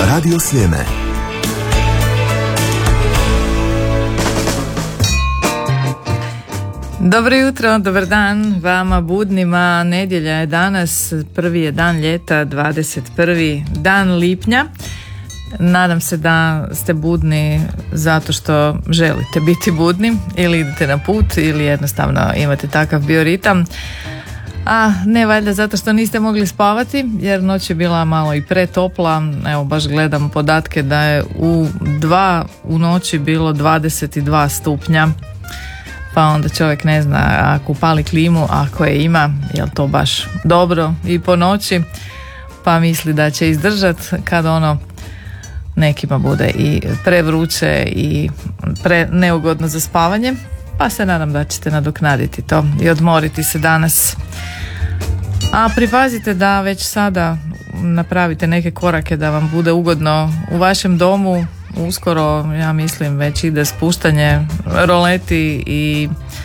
Radio Sljeme. Dobro jutro, dobar dan vama budnima. Nedjelja je danas, prvi je dan ljeta, 21. dan lipnja. Nadam se da ste budni zato što želite biti budni ili idete na put ili jednostavno imate takav bioritam. A ne valjda zato što niste mogli spavati jer noć je bila malo i pretopla. Evo baš gledam podatke da je u 2 u noći bilo 22 stupnja. Pa onda čovjek ne zna ako upali klimu, ako je ima, je li to baš dobro i po noći, pa misli da će izdržat kad ono nekima bude i prevruće i neugodno za spavanje, pa se nadam da ćete nadoknaditi to i odmoriti se danas. A pripazite da već sada napravite neke korake da vam bude ugodno u vašem domu. Uskoro, ja mislim, već ide spuštanje roleti i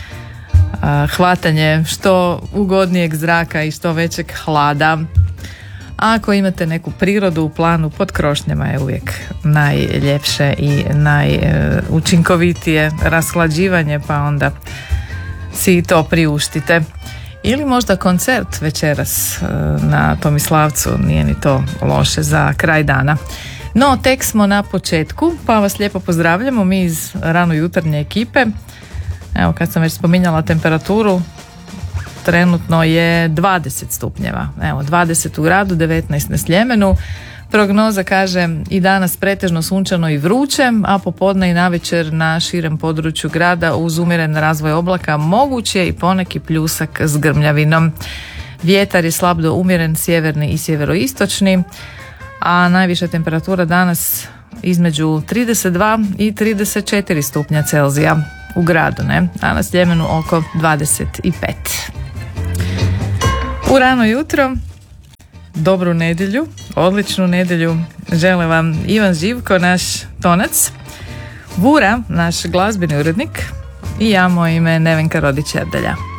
hvatanje što ugodnijeg zraka i što većeg hlada. A ako imate neku prirodu u planu, pod krošnjama je uvijek najljepše i najučinkovitije rashlađivanje, pa onda si to priuštite. Ili možda koncert večeras na Tomislavcu, nije ni to loše za kraj dana. No, tek smo na početku, pa vas lijepo pozdravljamo mi iz rano jutarnje ekipe. Evo, kad sam već spominjala temperaturu, trenutno je 20 stupnjeva. Evo, 20 u gradu, 19 na Sljemenu. Prognoza kaže i danas pretežno sunčano i vruće, a popodne i navečer na širem području grada uz umjeren razvoj oblaka moguć je i poneki pljusak s grmljavinom. Vjetar je slab do umjeren sjeverni i sjeveroistočni, a najviša temperatura danas između 32 i 34 stupnja Celzija u gradu, a na Sljemenu oko 25. U rano jutro, dobru nedjelju, odličnu nedjelju žele vam Ivan Živko, naš tonac, Vura, naš glazbeni urednik, i ja, moje ime Nevenka Rodić-Erdelja.